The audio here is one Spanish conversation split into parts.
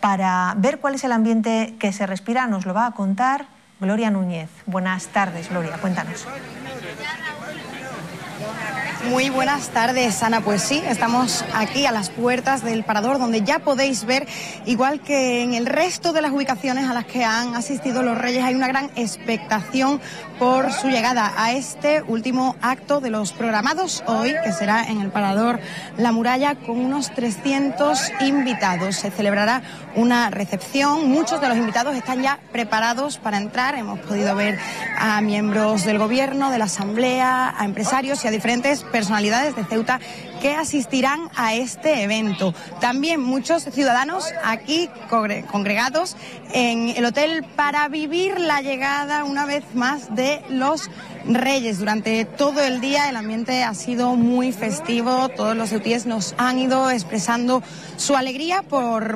Para ver cuál es el ambiente que se respira nos lo va a contar Gloria Núñez. Buenas tardes, Gloria, cuéntanos. Muy buenas tardes, Ana. Pues sí, estamos aquí a las puertas del Parador, donde ya podéis ver, igual que en el resto de las ubicaciones a las que han asistido los Reyes, hay una gran expectación por su llegada a este último acto de los programados hoy, que será en el Parador La Muralla, con unos 300 invitados. Se celebrará una recepción. Muchos de los invitados están ya preparados para entrar. Hemos podido ver a miembros del Gobierno, de la Asamblea, a empresarios y a diferentes personalidades de Ceuta que asistirán a este evento. También muchos ciudadanos aquí congregados en el hotel para vivir la llegada una vez más de los Reyes. Durante todo el día el ambiente ha sido muy festivo. Todos los ceutíes nos han ido expresando su alegría por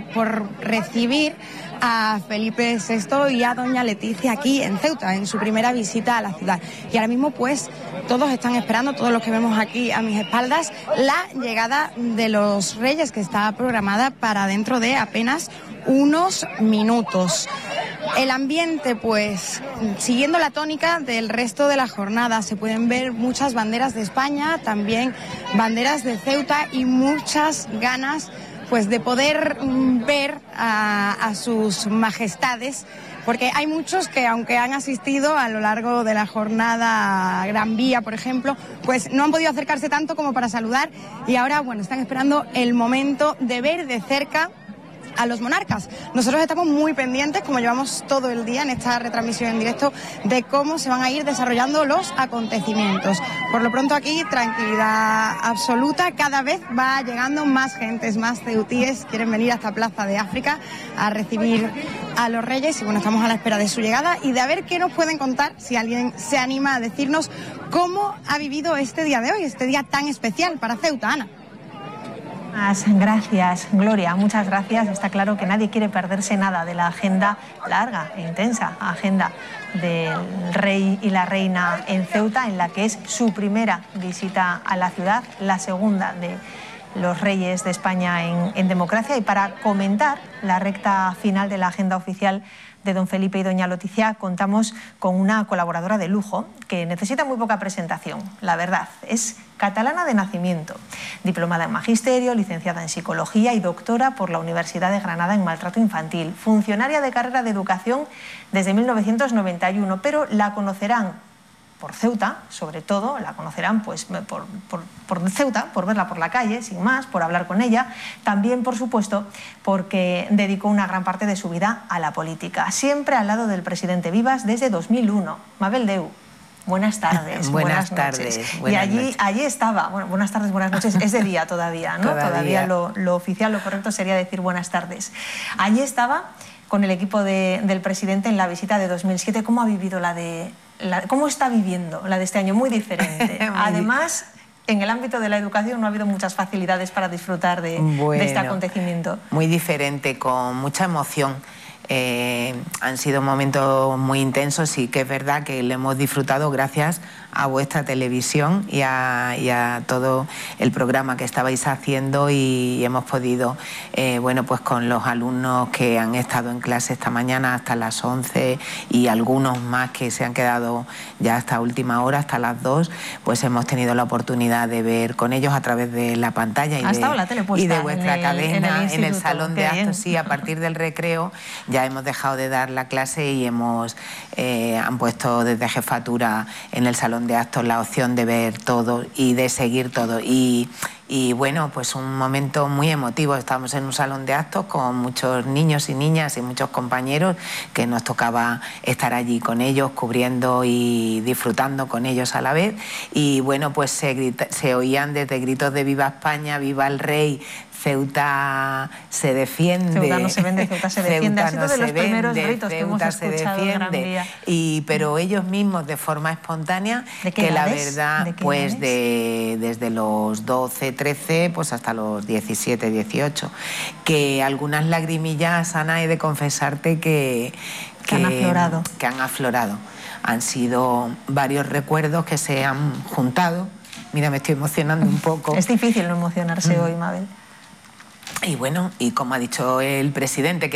recibir a Felipe VI y a doña Leticia aquí en Ceuta, en su primera visita a la ciudad. Y ahora mismo pues todos están esperando, todos los que vemos aquí a mis espaldas, la llegada de los Reyes, que está programada para dentro de apenas unos minutos. El ambiente, pues, siguiendo la tónica del resto de la jornada, se pueden ver muchas banderas de España, también banderas de Ceuta y muchas ganas, pues, de poder ver a sus majestades, porque hay muchos que, aunque han asistido a lo largo de la jornada a Gran Vía, por ejemplo, pues no han podido acercarse tanto como para saludar, y ahora, bueno, están esperando el momento de ver de cerca a los monarcas. Nosotros estamos muy pendientes, como llevamos todo el día en esta retransmisión en directo, de cómo se van a ir desarrollando los acontecimientos. Por lo pronto aquí, tranquilidad absoluta. Cada vez va llegando más gentes, más ceutíes quieren venir a esta Plaza de África a recibir a los Reyes. Y bueno, estamos a la espera de su llegada y de a ver qué nos pueden contar, si alguien se anima a decirnos cómo ha vivido este día de hoy, este día tan especial para Ceuta, Ana. Gracias, Gloria, muchas gracias. Está claro que nadie quiere perderse nada de la agenda larga e intensa, agenda del rey y la reina en Ceuta, en la que es su primera visita a la ciudad, la segunda de los Reyes de España en democracia. Y para comentar la recta final de la agenda oficial de don Felipe y doña Leticia, contamos con una colaboradora de lujo que necesita muy poca presentación, la verdad. Es catalana de nacimiento, diplomada en magisterio, licenciada en psicología y doctora por la Universidad de Granada en maltrato infantil, funcionaria de carrera de educación desde 1991, pero la conocerán por Ceuta, sobre todo, la conocerán pues por Ceuta, por verla por la calle, sin más, por hablar con ella, también, por supuesto, porque dedicó una gran parte de su vida a la política, siempre al lado del presidente Vivas desde 2001. Mabel Deu, buenas tardes. Buenas tardes. Y allí estaba, bueno, buenas tardes, buenas noches, es de día todavía, ¿no? Todavía lo oficial, lo correcto sería decir buenas tardes. Allí estaba con el equipo del presidente en la visita de 2007. ¿Cómo ha vivido cómo está viviendo la de este año? Muy diferente. Además, en el ámbito de la educación no ha habido muchas facilidades para disfrutar de este acontecimiento. Muy diferente, con mucha emoción. Han sido momentos muy intensos y que es verdad que le hemos disfrutado gracias a vuestra televisión y a todo el programa que estabais haciendo, y hemos podido, bueno, pues con los alumnos que han estado en clase esta mañana hasta las 11 y algunos más que se han quedado ya hasta última hora, hasta las 2, pues hemos tenido la oportunidad de ver con ellos a través de la pantalla y de vuestra cadena en el salón de actos. Sí, a partir del recreo ya hemos dejado de dar la clase y han puesto desde jefatura en el salón de actos la opción de ver todo y de seguir todo. Y bueno, pues un momento muy emotivo. Estamos en un salón de actos con muchos niños y niñas y muchos compañeros que nos tocaba estar allí con ellos, cubriendo y disfrutando con ellos a la vez. Y bueno, pues se oían desde gritos de ¡Viva España!, ¡Viva el Rey!, Ceuta se defiende. Ceuta no se vende, Ceuta se defiende. Ha sido de los primeros gritos que hemos escuchado en Gran Vía. Pero ellos mismos, de forma espontánea, que la verdad, pues desde los 12, 13, pues hasta los 17, 18, que algunas lagrimillas, Ana, he de confesarte que han aflorado. Han sido varios recuerdos que se han juntado. Mira, me estoy emocionando un poco. Es difícil no emocionarse hoy, Mabel. Y bueno, y como ha dicho el presidente, que